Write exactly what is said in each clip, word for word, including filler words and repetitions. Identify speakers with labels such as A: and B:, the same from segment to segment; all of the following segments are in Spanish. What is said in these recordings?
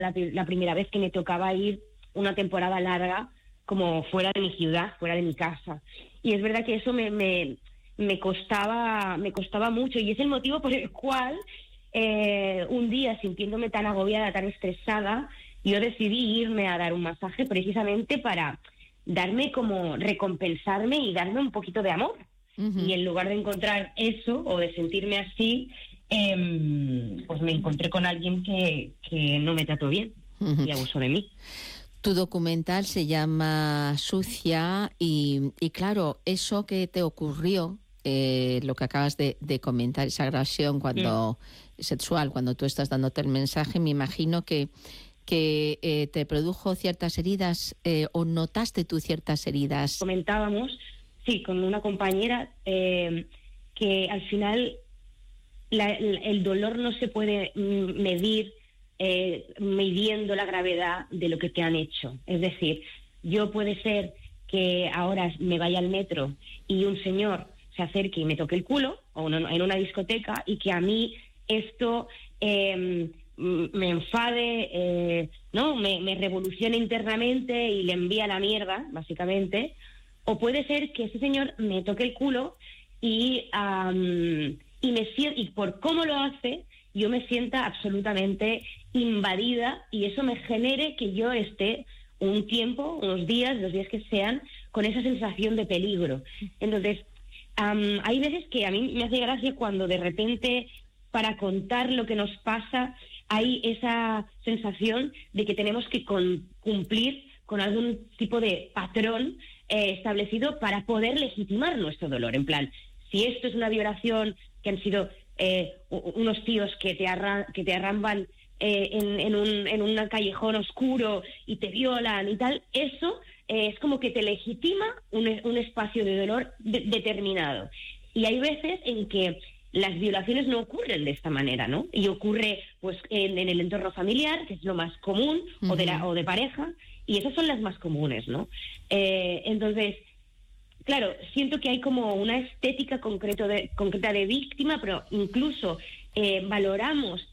A: la, la primera vez que me tocaba ir una temporada larga como fuera de mi ciudad, fuera de mi casa. Y es verdad que eso me, me, me costaba, me costaba mucho, y es el motivo por el cual eh, un día, sintiéndome tan agobiada, tan estresada, yo decidí irme a dar un masaje precisamente para darme como recompensarme y darme un poquito de amor. Uh-huh. Y en lugar de encontrar eso o de sentirme así, eh, pues me encontré con alguien que, que no me trató bien, uh-huh, y abusó de mí.
B: Tu documental se llama Sucia y, y claro, eso que te ocurrió, eh, lo que acabas de, de comentar, esa agresión cuando sí. sexual, cuando tú estás dándote el mensaje, me imagino que, que eh, te produjo ciertas heridas eh, o notaste tú ciertas heridas.
A: Comentábamos, sí, con una compañera, eh, que al final la, el dolor no se puede medir Eh, midiendo la gravedad de lo que te han hecho. Es decir, yo puede ser que ahora me vaya al metro y un señor se acerque y me toque el culo, o no, en una discoteca, y que a mí esto eh, me enfade, eh, ¿no? me, me revolucione internamente y le envía la mierda, básicamente. O puede ser que ese señor me toque el culo y, um, y, me, y por cómo lo hace, yo me sienta absolutamente invadida, y eso me genere que yo esté un tiempo, unos días, los días que sean, con esa sensación de peligro. Entonces, um, hay veces que a mí me hace gracia cuando de repente, para contar lo que nos pasa, hay esa sensación de que tenemos que con, cumplir con algún tipo de patrón eh, establecido para poder legitimar nuestro dolor. En plan, si esto es una violación, que han sido eh, unos tíos que te, arran, que te arramban eh, en, en, un, en un callejón oscuro y te violan y tal, eso eh, es como que te legitima un, un espacio de dolor de, determinado. Y hay veces en que las violaciones no ocurren de esta manera, ¿no? Y ocurre pues en, en el entorno familiar, que es lo más común, uh-huh, o de, la, o de pareja, y esas son las más comunes, ¿no? Eh, entonces, claro, siento que hay como una estética concreto de, concreta de víctima, pero incluso eh, valoramos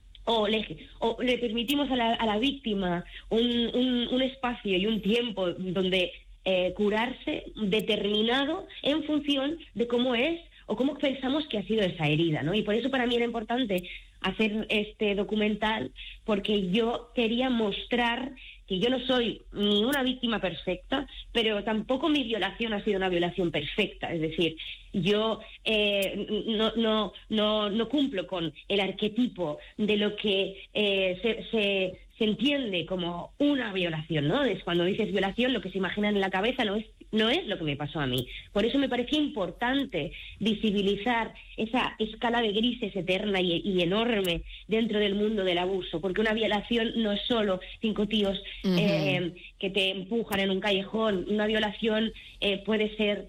A: o le, o le permitimos a la, a la víctima un, un, un espacio y un tiempo donde eh, curarse determinado en función de cómo es o cómo pensamos que ha sido esa herida, ¿no? Y por eso para mí era importante hacer este documental, porque yo quería mostrar que yo no soy ni una víctima perfecta, pero tampoco mi violación ha sido una violación perfecta. Es decir, yo eh, no, no, no, no cumplo con el arquetipo de lo que eh, se, se, se entiende como una violación, ¿no? Es cuando dices violación, lo que se imagina en la cabeza no es, no es lo que me pasó a mí. Por eso me parecía importante visibilizar esa escala de grises eterna y, y enorme dentro del mundo del abuso, porque una violación no es solo cinco tíos uh-huh. eh, que te empujan en un callejón. Una violación eh, puede ser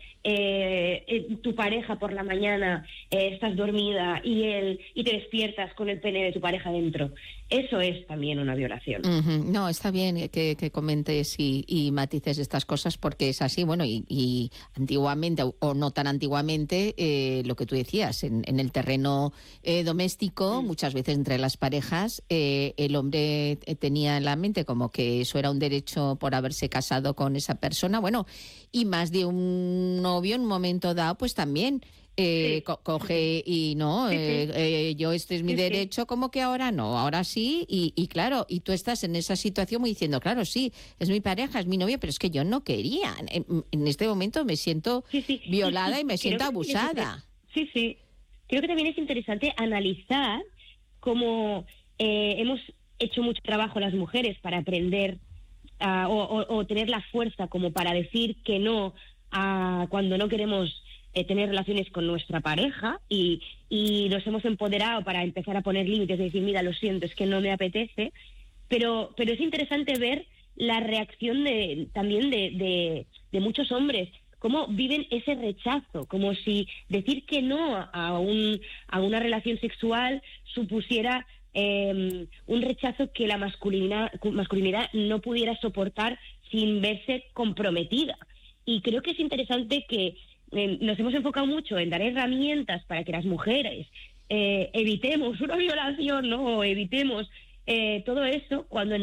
A: eh, eh, tu pareja por la mañana, eh, estás dormida y, él, y te despiertas con el pene de tu pareja dentro. Eso es también una violación.
B: Uh-huh. No, está bien que, que comentes y, y matices estas cosas, porque es así. Bueno, y, y antiguamente, o no tan antiguamente, eh, lo que tú decías, en, en el terreno eh, doméstico, mm. muchas veces entre las parejas, eh, el hombre tenía en la mente como que eso era un derecho por haberse casado con esa persona. Bueno, y más de un novio en un momento dado, pues también eh, sí. co- coge y no, sí, eh, sí. Eh, yo este es mi sí, derecho, sí. como que ahora no, ahora sí, y, y claro, y tú estás en esa situación muy diciendo, claro, sí, es mi pareja, es mi novio, pero es que yo no quería. En, en este momento me siento sí, sí. violada sí, sí. y me Creo siento abusada.
A: Sí, sí. Creo que también es interesante analizar cómo eh, hemos hecho mucho trabajo las mujeres para aprender uh, o, o, o tener la fuerza como para decir que no a cuando no queremos eh, tener relaciones con nuestra pareja, y, y nos hemos empoderado para empezar a poner límites, de decir, mira, lo siento, es que no me apetece, pero, pero es interesante ver la reacción de, también de, de, de muchos hombres, cómo viven ese rechazo, como si decir que no a, un, a una relación sexual supusiera eh, un rechazo que la masculinidad, masculinidad no pudiera soportar sin verse comprometida. Y creo que es interesante que eh, nos hemos enfocado mucho en dar herramientas para que las mujeres eh, evitemos una violación, ¿no? O evitemos eh, todo eso, cuando en